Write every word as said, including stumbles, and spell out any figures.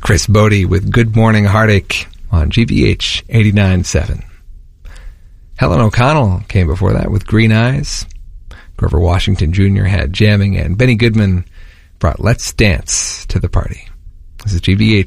Chris Bodie with Good Morning Heartache on G B H eighty-nine point seven. Helen O'Connell came before that with Green Eyes. Grover Washington Junior had Jamming, and Benny Goodman brought Let's Dance to the party. This is G B H